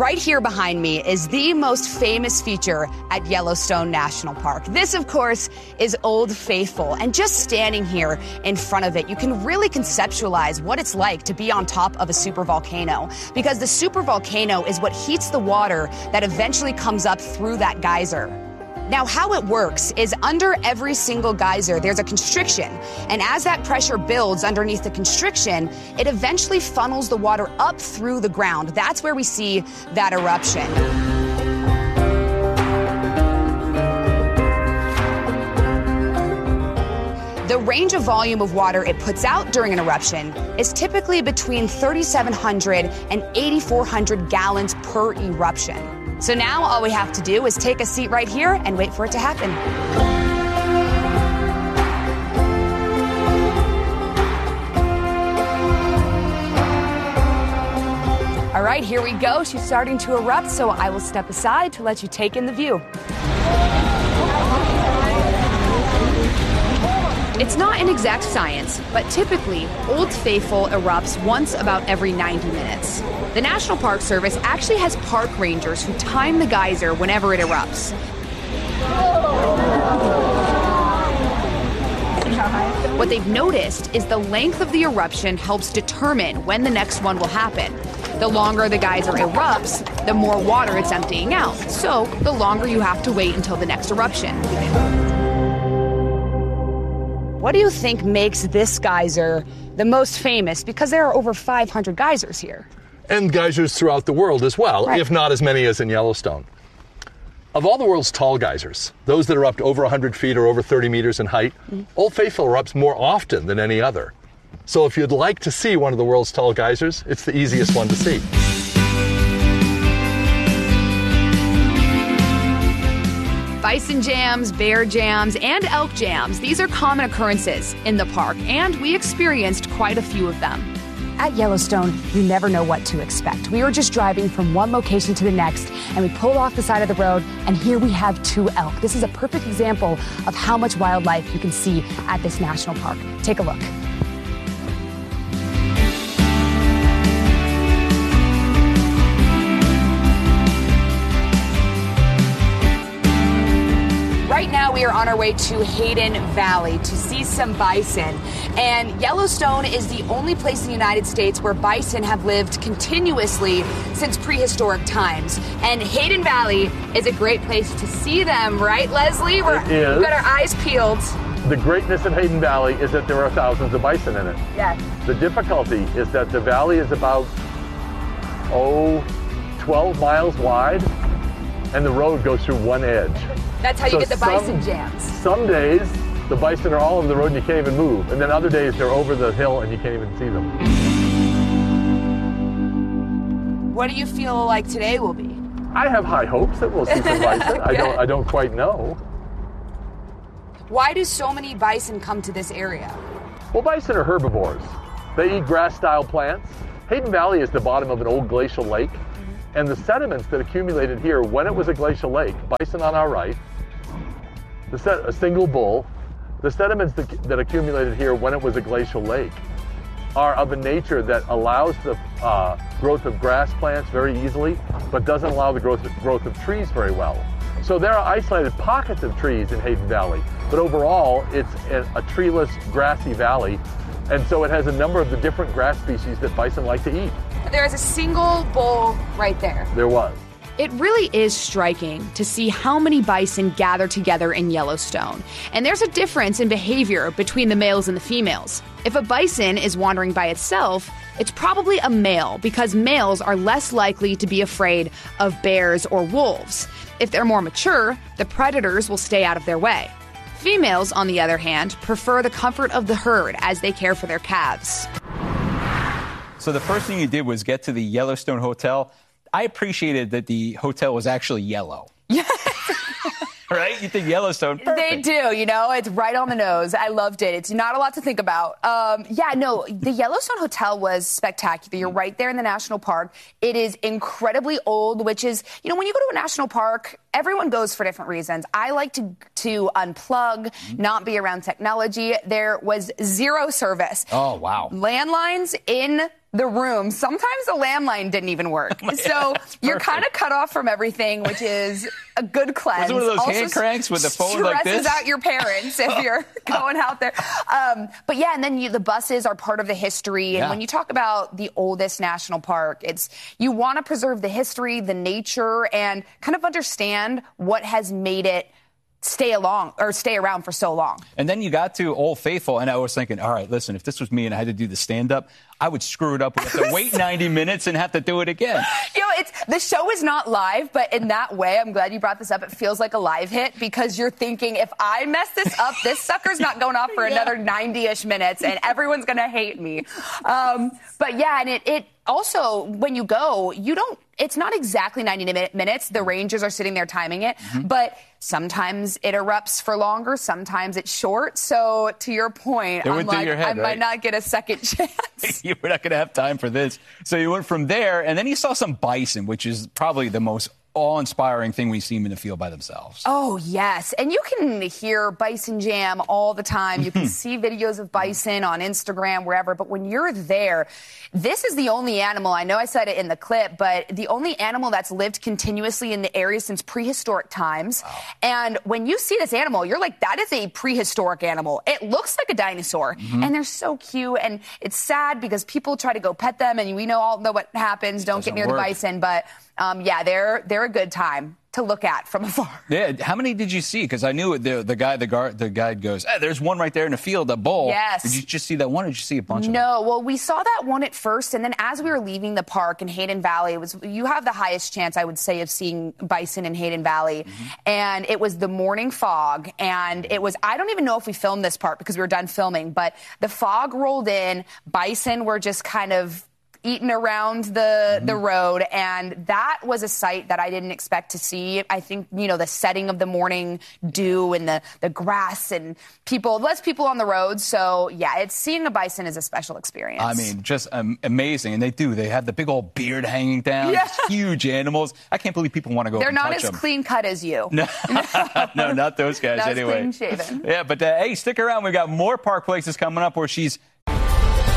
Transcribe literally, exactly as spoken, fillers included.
Right here behind me is the most famous feature at Yellowstone National Park. This, of course, is Old Faithful. And just standing here in front of it, you can really conceptualize what it's like to be on top of a supervolcano. Because the supervolcano is what heats the water that eventually comes up through that geyser. Now, how it works is under every single geyser, there's a constriction. And as that pressure builds underneath the constriction, it eventually funnels the water up through the ground. That's where we see that eruption. The range of volume of water it puts out during an eruption is typically between thirty-seven hundred and eighty-four hundred gallons per eruption. So now all we have to do is take a seat right here and wait for it to happen. All right, here we go. She's starting to erupt, so I will step aside to let you take in the view. It's not an exact science, but typically, Old Faithful erupts once about every ninety minutes. The National Park Service actually has park rangers who time the geyser whenever it erupts. What they've noticed is the length of the eruption helps determine when the next one will happen. The longer the geyser erupts, the more water it's emptying out. So the longer you have to wait until the next eruption. What do you think makes this geyser the most famous? Because there are over five hundred geysers here. And geysers throughout the world as well, right, if not as many as in Yellowstone. Of all the world's tall geysers, those that erupt over one hundred feet or over thirty meters in height, mm-hmm. Old Faithful erupts more often than any other. So if you'd like to see one of the world's tall geysers, it's the easiest one to see. Bison jams, bear jams, and elk jams. These are common occurrences in the park, and we experienced quite a few of them. At Yellowstone, you never know what to expect. We were just driving from one location to the next, and we pulled off the side of the road, and here we have two elk. This is a perfect example of how much wildlife you can see at this national park. Take a look. Right now, we are on our way to Hayden Valley to see some bison. And Yellowstone is the only place in the United States where bison have lived continuously since prehistoric times. And Hayden Valley is a great place to see them, right, Leslie? We're, it is. We've got our eyes peeled. The greatness of Hayden Valley is that there are thousands of bison in it. Yes. The difficulty is that the valley is about, oh, twelve miles wide, and the road goes through one edge. That's how you so get the bison some, jams. Some days, the bison are all over the road and you can't even move. And then other days, they're over the hill and you can't even see them. What do you feel like today will be? I have high hopes that we'll see some bison. I don't, I don't quite know. Why do so many bison come to this area? Well, bison are herbivores. They eat grass-style plants. Hayden Valley is the bottom of an old glacial lake. And the sediments that accumulated here when it was a glacial lake, bison on our right, the set, a single bull, the sediments that, that accumulated here when it was a glacial lake are of a nature that allows the uh, growth of grass plants very easily, but doesn't allow the growth of, growth of trees very well. So there are isolated pockets of trees in Hayden Valley, but overall it's a, a treeless, grassy valley, and so it has a number of the different grass species that bison like to eat. There is a single bull right there. There was. It really is striking to see how many bison gather together in Yellowstone. And there's a difference in behavior between the males and the females. If a bison is wandering by itself, it's probably a male because males are less likely to be afraid of bears or wolves. If they're more mature, the predators will stay out of their way. Females, on the other hand, prefer the comfort of the herd as they care for their calves. So the first thing you did was get to the Yellowstone Hotel. I appreciated that the hotel was actually yellow. Yes. Right? You think Yellowstone, perfect. They do, you know, it's right on the nose. I loved it. It's not a lot to think about. Um, yeah, no, the Yellowstone Hotel was spectacular. You're right there in the national park. It is incredibly old, which is, you know, when you go to a national park, everyone goes for different reasons. I like to to unplug, mm-hmm. not be around technology. There was zero service. Oh, wow. Landlines in the room, sometimes the landline didn't even work. Oh so you're kind of cut off from everything, which is a good cleanse. Was it one of those also hand cranks with the phone like this? Stresses out your parents if you're going out there. Um, but yeah, and then you, the buses are part of the history. And yeah. when you talk about the oldest national park, it's you want to preserve the history, the nature, and kind of understand what has made it stay along or stay around for so long. And then you got to Old Faithful, and I was thinking, all right, listen, if this was me and I had to do the stand-up, I would screw it up. We have to wait ninety minutes and have to do it again. You know, it's the show is not live, but in that way, I'm glad you brought this up. It feels like a live hit because you're thinking, if I mess this up, this sucker's not going off for yeah. another ninety-ish minutes, and everyone's going to hate me. Um, but yeah, and it, it also, when you go, you don't, it's not exactly ninety minutes. The rangers are sitting there timing it, mm-hmm. but sometimes it erupts for longer, sometimes it's short. So to your point, I'm like, your head, I right? might not get a second chance. You were not going to have time for this. So you went from there, and then you saw some bison, which is probably the most awe-inspiring thing we've seen in the field by themselves. Oh, yes. And you can hear Bison Jam all the time. You can see videos of bison on Instagram, wherever. But when you're there, this is the only animal, I know I said it in the clip, but the only animal that's lived continuously in the area since prehistoric times. Wow. And when you see this animal, you're like, that is a prehistoric animal. It looks like a dinosaur. Mm-hmm. And they're so cute. And it's sad because people try to go pet them, and we know all know what happens. Don't get near work. the bison. But Um, yeah, they're they're a good time to look at from afar. Yeah, how many did you see? Because I knew the the guy the guard the guide goes, hey, there's one right there in the field, a bull. Yes. Did you just see that one, or did you see a bunch of them? No, well, we saw that one at first, and then as we were leaving the park in Hayden Valley, it was you have the highest chance, I would say, of seeing bison in Hayden Valley, mm-hmm. and it was the morning fog, and it was I don't even know if we filmed this part because we were done filming, but the fog rolled in, bison were just kind of eating around the, mm-hmm. the road, and that was a sight that I didn't expect to see. I think, you know, the setting of the morning dew and the, the grass and people, less people on the road. So, yeah, it's seeing a bison is a special experience. I mean, just um, amazing. And they do. They have the big old beard hanging down. Yeah. Huge animals. I can't believe people want to go They're up and not touch as them. clean cut as you. No, no, not those guys not anyway. As clean shaven. Yeah, but uh, hey, stick around. We've got more Park Places coming up where she's